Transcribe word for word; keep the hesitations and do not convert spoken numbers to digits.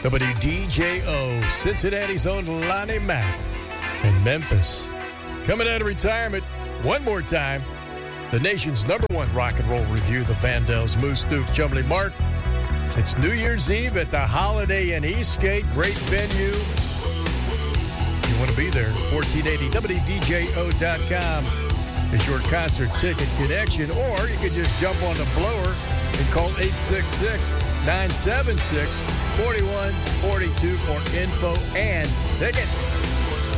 W D J O, Cincinnati's own Lonnie Mack in Memphis. Coming out of retirement one more time, the nation's number one rock and roll review, the Vandals, Moose, Duke, Chumley, Mark. It's New Year's Eve at the Holiday Inn Eastgate. Great venue. If you want to be there, fourteen eighty W D J O dot com is your concert ticket connection. Or you can just jump on the blower and call eight six six, nine seven six, four one four two for info and tickets.